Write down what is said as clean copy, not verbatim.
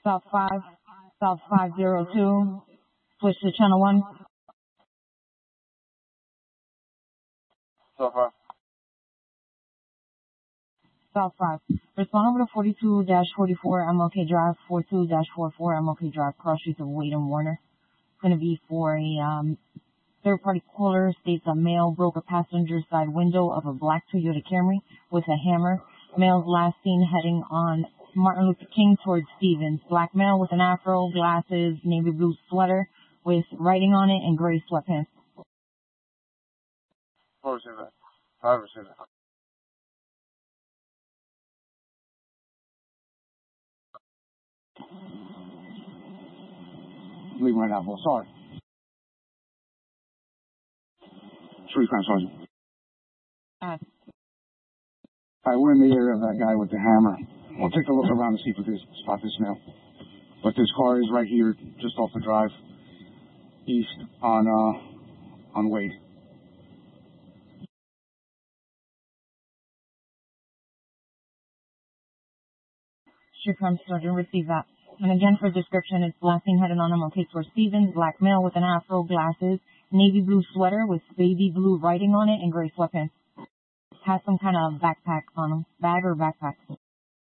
South 5, South 502, switch to channel 1. South 5. South 5. Respond over to 42-44 MLK Drive, 42-44 MLK Drive, cross streets of Wade and Warner. It's going to be for a third-party caller. States a male broke a passenger side window of a black Toyota Camry with a hammer. Male's last seen heading on Martin Luther King towards Stevens. Black male with an afro, glasses, navy blue sweater with writing on it and gray sweatpants. I received that. I received that. Leaving right now, boss. Sorry. 3 crime sergeant. All right, we're in the area of that guy with the hammer. We'll take a look around to see if we can spot this male. But this car is right here, just off the drive, east on Wade. Street Crime Sergeant, receive that. And again, for description, it's last seen headed on MLK towards Stevens, black male with an afro, glasses, navy blue sweater with baby blue writing on it and gray sweatpants. Has some kind of backpack on him, bag or backpack.